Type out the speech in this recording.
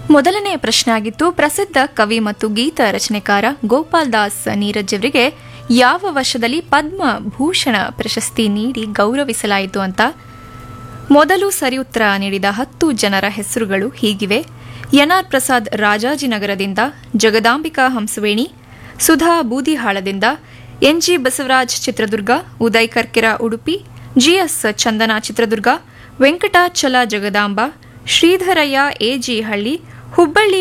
ಮೊದಲನೆಯ ಪ್ರಶ್ನೆ ಆಗಿತ್ತು, ಪ್ರಸಿದ್ಧ ಕವಿ ಮತ್ತು ಗೀತ ರಚನೆಕಾರ ಗೋಪಾಲ್ ದಾಸ್ ನೀರಜ್ ಅವರಿಗೆ ಯಾವ ವರ್ಷದಲ್ಲಿ ಪದ್ಮಭೂಷಣ ಪ್ರಶಸ್ತಿ ನೀಡಿ ಗೌರವಿಸಲಾಯಿತು ಅಂತ. ಮೊದಲು ಸರಿ ಉತ್ತರ ನೀಡಿದ 10 ಜನರ ಹೆಸರುಗಳು ಹೀಗಿವೆ: N R Prasad ರಾಜಾಜಿನಗರದಿಂದ, Jagadambika Hamsaveni, Sudha ಬೂದಿಹಾಳದಿಂದ, NG Basavaraj Chitradurga, Uday Karkera Udupi, GS ಚಂದನ ಚಿತ್ರದುರ್ಗ, ವೆಂಕಟಾಚಲ ಜಗದಾಂಬ, ಶ್ರೀಧರಯ್ಯ ಎಜಿ ಹಳ್ಳಿ, ಹುಬ್ಬಳ್ಳಿ